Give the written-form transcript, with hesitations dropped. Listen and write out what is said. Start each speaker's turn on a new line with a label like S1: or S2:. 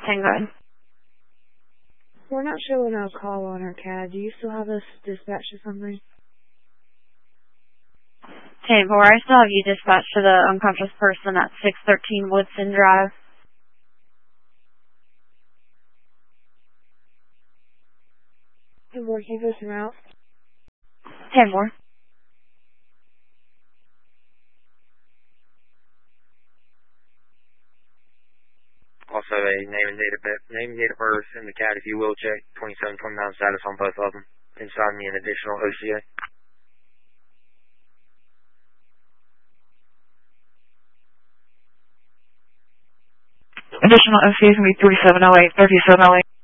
S1: 10, go ahead.
S2: We're not showing a call on our CAD. Do you still have us dispatched to something?
S1: 10, but I still have you dispatched to the unconscious person at 613 Woodson Drive.
S2: And more, can you push him out?
S1: 10 more.
S3: Also a name and date of birth in the CAD, if you will, check 2729 status on both of them. And sign me an additional OCA.
S4: Additional OCA is going to be 3708, 3708.